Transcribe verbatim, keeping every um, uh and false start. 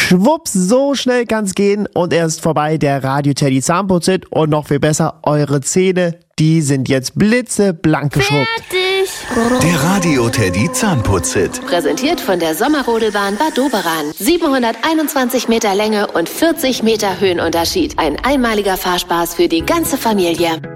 Schwupps, so schnell kann's gehen und er ist vorbei, der Radio Teddy Zahnputzhit. Und noch viel besser, eure Zähne, die sind jetzt blitzeblank geschrubbt. Fertig! Der Radio Teddy Zahnputzhit. Präsentiert von der Sommerrodelbahn Bad Doberan. siebenhunderteinundzwanzig Meter Länge und vierzig Meter Höhenunterschied. Ein einmaliger Fahrspaß für die ganze Familie.